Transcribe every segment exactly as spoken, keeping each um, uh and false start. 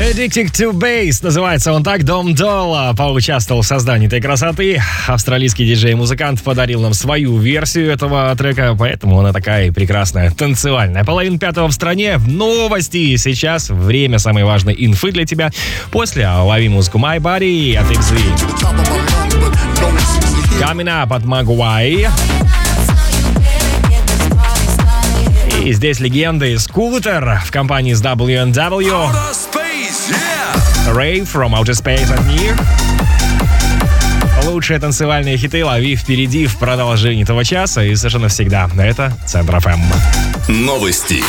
Addicted to Bass называется он так. Дом Долла поучаствовал в создании этой красоты. Австралийский диджей-музыкант подарил нам свою версию этого трека, поэтому она такая прекрасная, танцевальная. Половина пятого в стране. Новости. Сейчас время самой важной инфы для тебя. После лови музыку My Body от икс ви. Coming Up от Магуай. И здесь легенды Скутер в компании с дабл ю эн дабл ю. Ray from Outer Space от Нир. Лучшие танцевальные хиты лови впереди в продолжении этого часа и совершенно всегда. Это Центр эф эм. Новости.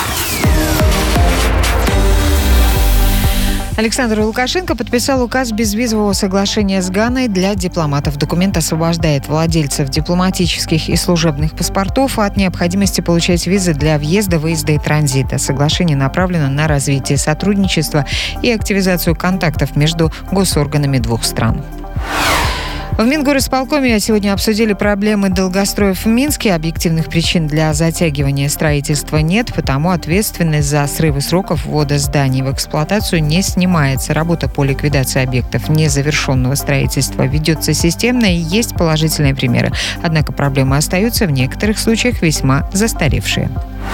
Александр Лукашенко подписал указ безвизового соглашения с Ганой для дипломатов. Документ освобождает владельцев дипломатических и служебных паспортов от необходимости получать визы для въезда, выезда и транзита. Соглашение направлено на развитие сотрудничества и активизацию контактов между госорганами двух стран. В Мингорисполкоме сегодня обсудили проблемы долгостроев в Минске. Объективных причин для затягивания строительства нет, потому ответственность за срывы сроков ввода зданий в эксплуатацию не снимается. Работа по ликвидации объектов незавершенного строительства ведется системно и есть положительные примеры. Однако проблемы остаются, в некоторых случаях весьма застаревшие.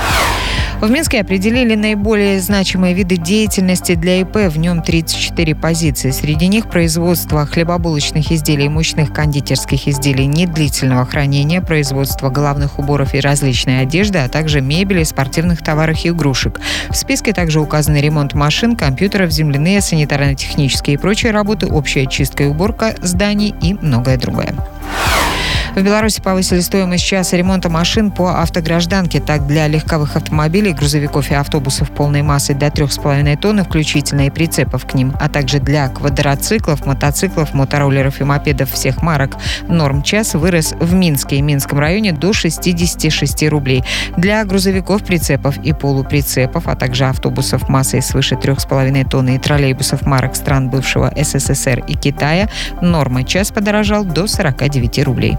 В Минске определили наиболее значимые виды деятельности для ИП. В нем тридцать четыре позиции. Среди них производство хлебобулочных изделий, мучных кондитерских изделий недлительного хранения, производство головных уборов и различной одежды, а также мебели, спортивных товаров и игрушек. В списке также указаны ремонт машин, компьютеров, земляные, санитарно-технические и прочие работы, общая чистка и уборка зданий и многое другое. В Беларуси повысили стоимость часа ремонта машин по автогражданке. Так, для легковых автомобилей, грузовиков и автобусов полной массой до три с половиной тонны, включительно и прицепов к ним, а также для квадроциклов, мотоциклов, мотороллеров и мопедов всех марок, норм-час вырос в Минске и Минском районе до шестьдесят шесть рублей. Для грузовиков, прицепов и полуприцепов, а также автобусов массой свыше три с половиной тонны и троллейбусов марок стран бывшего эс эс эс эр и Китая, норма-час подорожал до сорок девять рублей.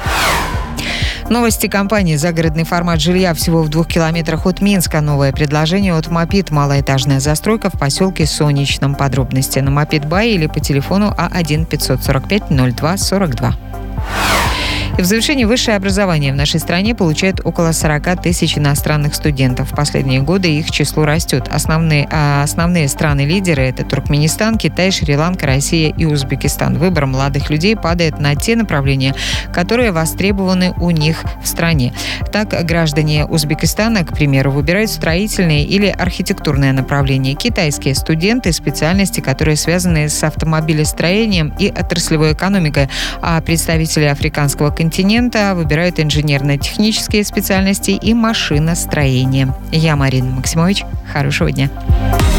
Новости компании «Загородный формат жилья» всего в двух километрах от Минска. Новое предложение от «Мопит». Малоэтажная застройка в поселке Солнечном. Подробности на «Мопит-бай» или по телефону А один пятьсот сорок пять ноль два сорок два. И в завершении высшее образование в нашей стране получают около сорок тысяч иностранных студентов. В последние годы их число растет. Основные, а основные страны-лидеры – это Туркменистан, Китай, Шри-Ланка, Россия и Узбекистан. Выбор молодых людей падает на те направления, которые востребованы у них в стране. Так, граждане Узбекистана, к примеру, выбирают строительные или архитектурные направления. Китайские студенты – специальности, которые связаны с автомобилестроением и отраслевой экономикой, а представители африканского континента континента выбирают инженерно-технические специальности и машиностроение. Я Марина Максимович. Хорошего дня.